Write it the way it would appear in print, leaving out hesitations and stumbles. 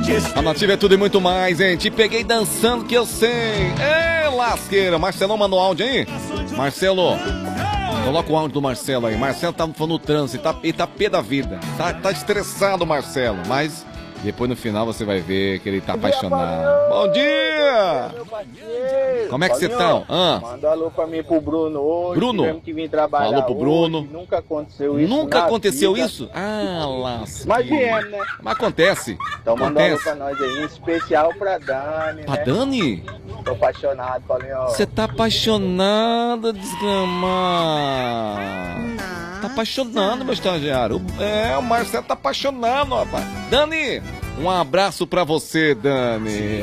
A Nativa é tudo e muito mais, hein? Te peguei dançando que eu sei. É lasqueira. Marcelão mandou áudio aí? Marcelo, coloca o áudio do Marcelo aí. Marcelo tá no trânsito, ele tá pé da vida. Tá estressado, Marcelo. Mas depois no final você vai ver que ele tá apaixonado. Bom dia! Como é que você tá? Manda um alô pra mim pro Bruno hoje. Bruno? Tivemos que vir trabalhar Falou pro Bruno. hoje. Nunca aconteceu isso. Nunca aconteceu vida. isso? Ah, lasqueira. Mas viemos, né? Mas acontece. Então manda um alô Acontece. pra nós aí. Em especial pra Dani, Pra né? Dani? Tô apaixonado, Paulinho. Você tá apaixonada, desgramar. Tá apaixonado, meu estagiário. O Marcelo tá apaixonado, rapaz. Dani, um abraço pra você, Dani.